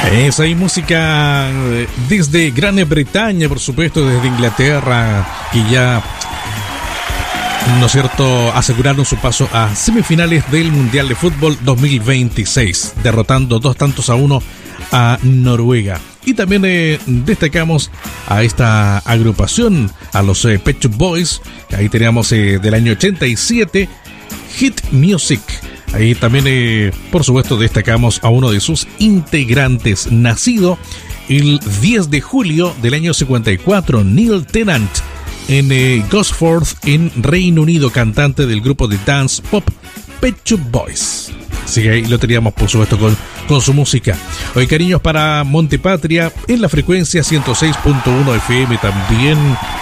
Esa y música desde Gran Bretaña, por supuesto, desde Inglaterra, que ya, ¿no es cierto?, aseguraron su paso a semifinales del Mundial de Fútbol 2026, derrotando 2-1 a Noruega. Y también destacamos a esta agrupación, a los Pet Shop Boys. Ahí teníamos del año 87, Hit Music. Ahí también, por supuesto, destacamos a uno de sus integrantes, nacido el 10 de julio del año 54, Neil Tennant, en Gosford, en Reino Unido, cantante del grupo de dance pop Pet Shop Boys. Así que ahí lo teníamos, por supuesto, con su música. Hoy, cariños, para Montepatria en la frecuencia 106.1 FM también,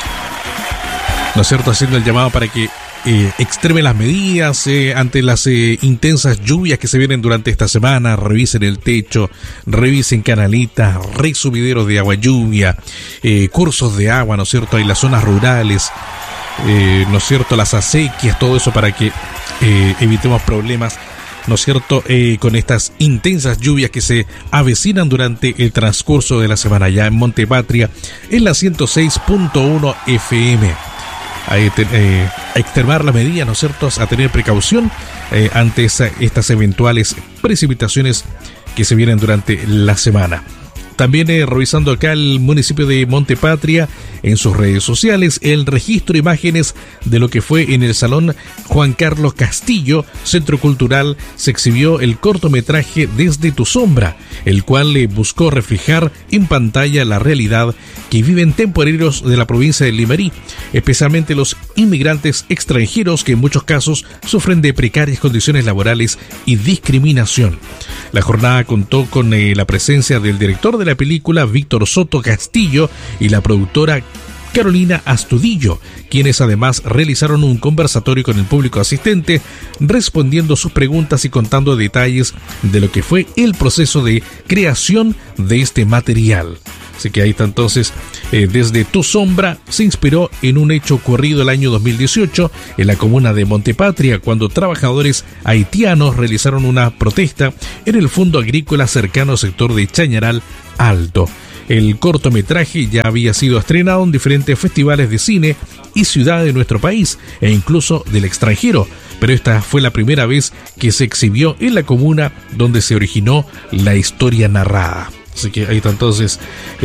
¿no es cierto?, haciendo el llamado para que extremen las medidas ante las intensas lluvias que se vienen durante esta semana. Revisen el techo, revisen canalitas, resumideros de agua lluvia, cursos de agua, ¿no es cierto?, en las zonas rurales, ¿no es cierto?, las acequias, todo eso para que evitemos problemas, ¿no es cierto?, con estas intensas lluvias que se avecinan durante el transcurso de la semana ya en Montepatria en la 106.1 FM. A extremar las medidas, ¿no es cierto?, a tener precaución ante estas eventuales precipitaciones que se vienen durante la semana. También revisando acá el municipio de Montepatria en sus redes sociales, el registro de imágenes de lo que fue en el Salón Juan Carlos Castillo, Centro Cultural, se exhibió el cortometraje Desde tu sombra, el cual buscó reflejar en pantalla la realidad que viven temporeros de la provincia de Limarí, especialmente los inmigrantes extranjeros que en muchos casos sufren de precarias condiciones laborales y discriminación. La jornada contó con la presencia del director de la película, Víctor Soto Castillo, y la productora Carolina Astudillo, quienes además realizaron un conversatorio con el público asistente, respondiendo sus preguntas y contando detalles de lo que fue el proceso de creación de este material. Así que ahí está entonces, Desde tu sombra se inspiró en un hecho ocurrido el año 2018 en la comuna de Montepatria, cuando trabajadores haitianos realizaron una protesta en el fondo agrícola cercano al sector de Chañaral Alto. El cortometraje ya había sido estrenado en diferentes festivales de cine y ciudades de nuestro país e incluso del extranjero, pero esta fue la primera vez que se exhibió en la comuna donde se originó la historia narrada. Así que ahí está entonces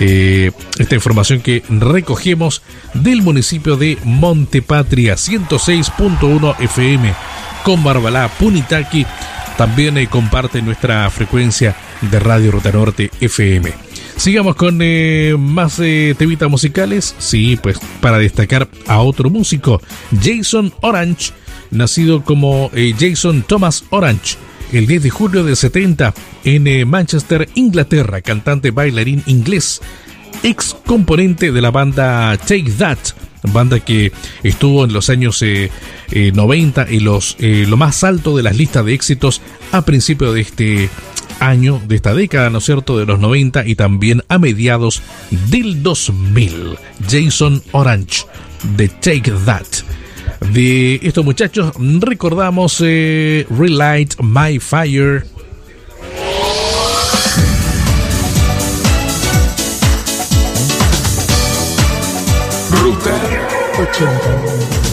esta información que recogemos del municipio de Montepatria, 106.1 FM, con Barbalá, Punitaqui. También comparte nuestra frecuencia de Radio Ruta Norte FM. Sigamos con más temitas musicales. Sí, pues para destacar a otro músico, Jason Orange, nacido como Jason Thomas Orange, el 10 de julio del 70 en Manchester, Inglaterra, cantante, bailarín inglés, ex componente de la banda Take That, banda que estuvo en los años 90 y lo más alto de las listas de éxitos a principios de este año, de esta década, ¿no es cierto?, de los 90 y también a mediados del 2000. Jason Orange, de Take That. De estos muchachos recordamos Relight My Fire. Ruta 80.